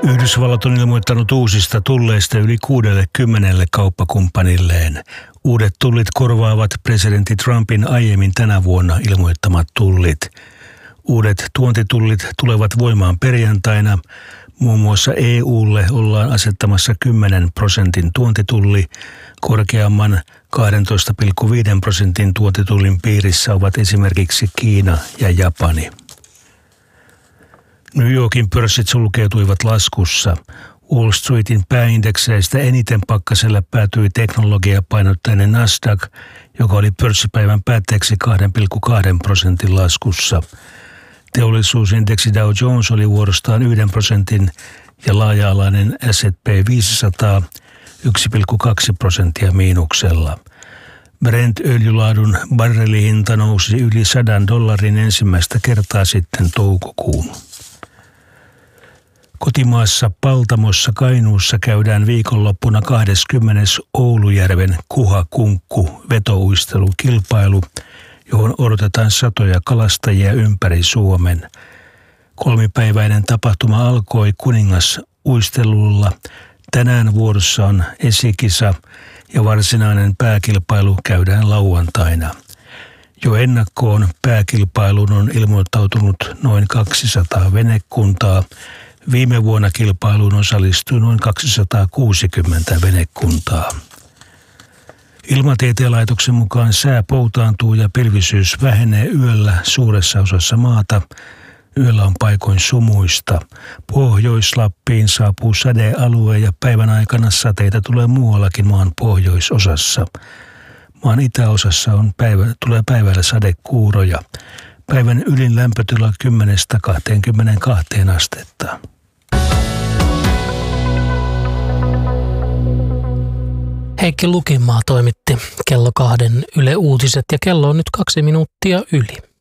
Yhdysvallat on ilmoittanut uusista tulleista yli 60 kauppakumppanilleen. Uudet tullit korvaavat presidentti Trumpin aiemmin tänä vuonna ilmoittamat tullit. Uudet tuontitullit tulevat voimaan perjantaina. Muun muassa EUlle ollaan asettamassa 10% tuontitulli. Korkeamman 12,5% tuontitullin piirissä ovat esimerkiksi Kiina ja Japani. New Yorkin pörssit sulkeutuivat laskussa. Wall Streetin pääindekseistä eniten pakkaselle päätyi teknologiapainotteinen Nasdaq, joka oli pörssipäivän päätteeksi 2,2% laskussa. Teollisuusindeksi Dow Jones oli vuorostaan 1% ja laaja-alainen S&P 500 1,2% miinuksella. Brent-öljylaadun barrelihinta nousi yli $100 ensimmäistä kertaa sitten toukokuun. Kotimaassa Paltamossa Kainuussa käydään viikonloppuna 20. Oulujärven Kuha-Kunkku vetouistelukilpailu, johon odotetaan satoja kalastajia ympäri Suomen. 3-päiväinen tapahtuma alkoi Kuningas-uistelulla. Tänään vuorossa on esikisa ja varsinainen pääkilpailu käydään lauantaina. Jo ennakkoon pääkilpailuun on ilmoittautunut noin 200 venekuntaa. Viime vuonna kilpailuun osallistui noin 260 venekuntaa. Ilmatieteen laitoksen mukaan sää poutaantuu ja pilvisyys vähenee yöllä suuressa osassa maata. Yöllä on paikoin sumuista. Pohjois-Lappiin saapuu sadealue ja päivän aikana sateita tulee muuallakin maan pohjoisosassa. Maan itäosassa tulee päivällä sadekuuroja. Päivän ylin lämpötila 10–22 astetta. Heikki Lukinmaa toimitti kello 2 Yle Uutiset ja kello on nyt 2 minuuttia yli.